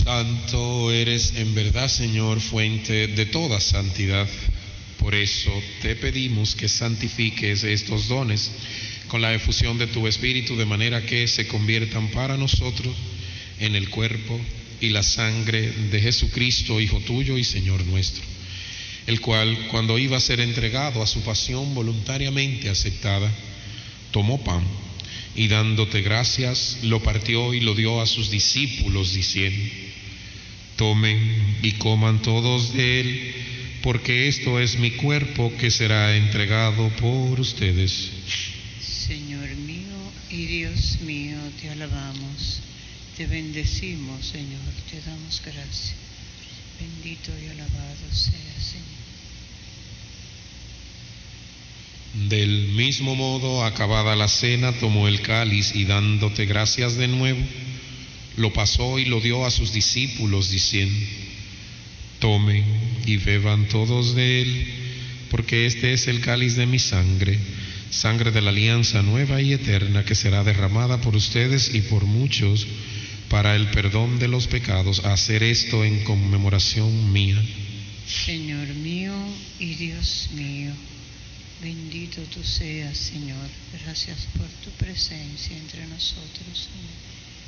Santo eres en verdad, Señor, fuente de toda santidad. Por eso te pedimos que santifiques estos dones con la efusión de tu Espíritu, de manera que se conviertan para nosotros en el cuerpo y la sangre de Jesucristo, Hijo tuyo y Señor nuestro, el cual, cuando iba a ser entregado a su pasión voluntariamente aceptada, tomó pan y dándote gracias, lo partió y lo dio a sus discípulos, diciendo: tomen y coman todos de él, porque esto es mi cuerpo que será entregado por ustedes. Señor mío y Dios mío, te alabamos, te bendecimos, Señor, te damos gracias. Bendito y alabado sea, Señor. Del mismo modo, acabada la cena, tomó el cáliz y dándote gracias de nuevo, lo pasó y lo dio a sus discípulos, diciendo: tomen y beban todos de él, porque este es el cáliz de mi sangre, sangre de la alianza nueva y eterna, que será derramada por ustedes y por muchos para el perdón de los pecados. Hacer esto en conmemoración mía. Señor mío y Dios mío, bendito tú seas, Señor. Gracias por tu presencia entre nosotros, Señor.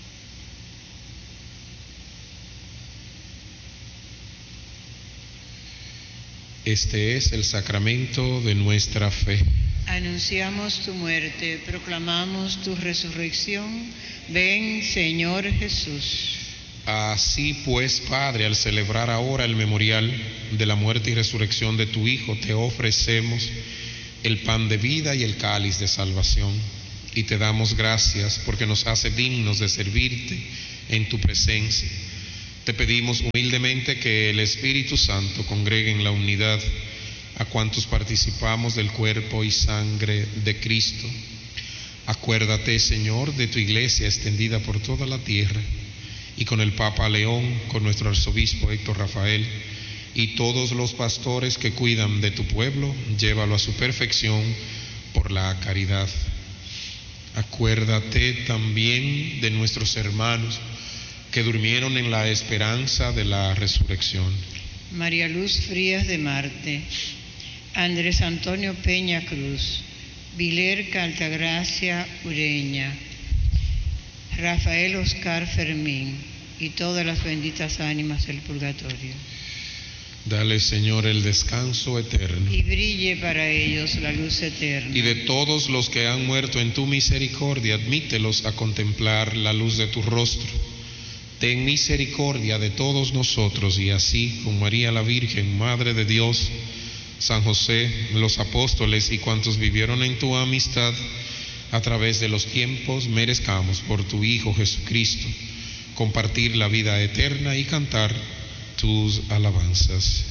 Este es el sacramento de nuestra fe. Anunciamos tu muerte, proclamamos tu resurrección. Ven, Señor Jesús. Así pues, Padre, al celebrar ahora el memorial de la muerte y resurrección de tu Hijo, te ofrecemos el pan de vida y el cáliz de salvación, y te damos gracias porque nos hace dignos de servirte en tu presencia. Te pedimos humildemente que el Espíritu Santo congregue en la unidad a cuantos participamos del cuerpo y sangre de Cristo. Acuérdate, Señor, de tu iglesia extendida por toda la tierra, y con el Papa León, con nuestro arzobispo Héctor Rafael y todos los pastores que cuidan de tu pueblo, llévalo a su perfección por la caridad. Acuérdate también de nuestros hermanos que durmieron en la esperanza de la resurrección. María Luz Frías de Marte, Andrés Antonio Peña Cruz, Viler Altagracia Ureña, Rafael Oscar Fermín y todas las benditas ánimas del purgatorio. Dale, Señor, el descanso eterno. Y brille para ellos la luz eterna. Y de todos los que han muerto en tu misericordia, admítelos a contemplar la luz de tu rostro. Ten misericordia de todos nosotros, y así, con María la Virgen, Madre de Dios, San José, los apóstoles y cuantos vivieron en tu amistad, a través de los tiempos, merezcamos por tu Hijo Jesucristo compartir la vida eterna y cantar tus alabanzas.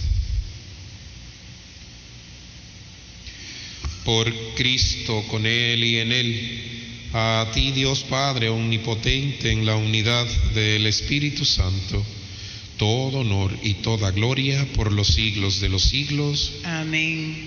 Por Cristo, con Él y en Él, a ti, Dios Padre omnipotente, en la unidad del Espíritu Santo, todo honor y toda gloria por los siglos de los siglos. Amén.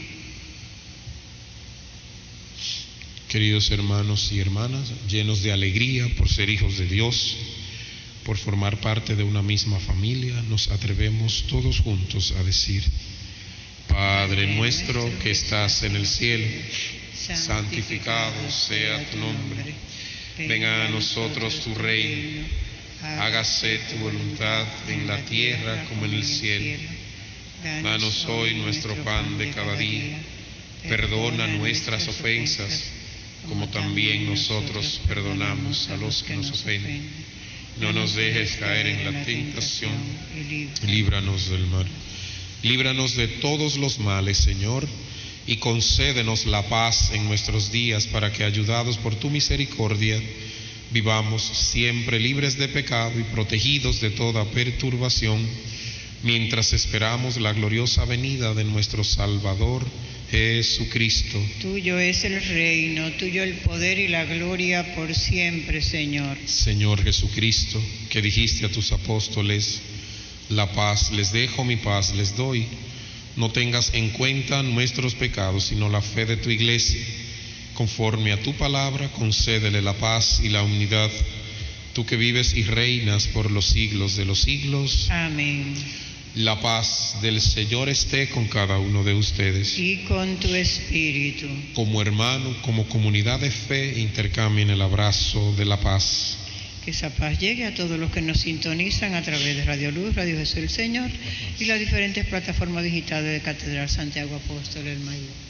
Queridos hermanos y hermanas, llenos de alegría por ser hijos de Dios, por formar parte de una misma familia, nos atrevemos todos juntos a decir: Padre nuestro que estás en el cielo, santificado sea tu nombre. Venga a nosotros tu reino. Hágase tu voluntad en la tierra como en el cielo. Danos hoy nuestro pan de cada día. Perdona nuestras ofensas, como también nosotros perdonamos a los que nos ofenden. No nos dejes caer en la tentación, líbranos del mal. Líbranos de todos los males, Señor, y concédenos la paz en nuestros días, para que, ayudados por tu misericordia, vivamos siempre libres de pecado y protegidos de toda perturbación, mientras esperamos la gloriosa venida de nuestro Salvador Jesucristo. Tuyo es el reino, tuyo el poder y la gloria por siempre, Señor. Señor Jesucristo, que dijiste a tus apóstoles: la paz les dejo, mi paz les doy. No tengas en cuenta nuestros pecados, sino la fe de tu iglesia. Conforme a tu palabra, concédele la paz y la unidad tú que vives y reinas por los siglos de los siglos. Amén. La paz del Señor esté con cada uno de ustedes. Y con tu espíritu. Como hermano, como comunidad de fe, intercambien el abrazo de la paz. Que esa paz llegue a todos los que nos sintonizan a través de Radio Luz, Radio Jesús el Señor y las diferentes plataformas digitales de Catedral Santiago Apóstol el Mayor.